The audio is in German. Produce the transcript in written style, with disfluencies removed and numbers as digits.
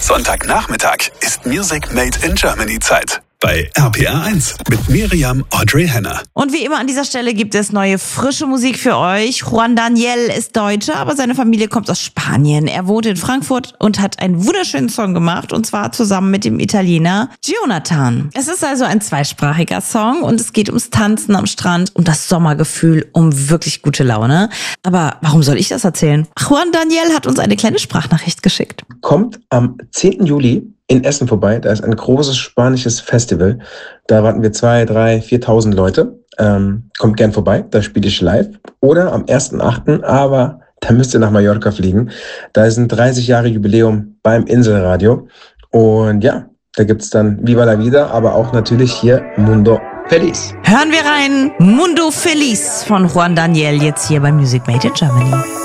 Sonntagnachmittag ist Music Made in Germany Zeit. Bei RPR1 mit Miriam Audrey Henner. Und wie immer an dieser Stelle gibt es neue, frische Musik für euch. Juan Daniel ist Deutscher, aber seine Familie kommt aus Spanien. Er wohnt in Frankfurt und hat einen wunderschönen Song gemacht, und zwar zusammen mit dem Italiener Jonathan. Es ist also ein zweisprachiger Song und es geht ums Tanzen am Strand, um das Sommergefühl, um wirklich gute Laune. Aber warum soll ich das erzählen? Juan Daniel hat uns eine kleine Sprachnachricht geschickt. Kommt am 10. Juli in Essen vorbei. Da ist ein großes spanisches Festival. Da warten wir 2.000, 3.000, 4.000 Leute. Kommt gern vorbei, da spiele ich live. Oder am 1.8., aber da müsst ihr nach Mallorca fliegen. Da ist ein 30 Jahre Jubiläum beim Inselradio. Und ja, da gibt's dann Viva la Vida, aber auch natürlich hier Mundo Feliz. Hören wir rein. Mundo Feliz von Juan Daniel jetzt hier bei Music Made in Germany.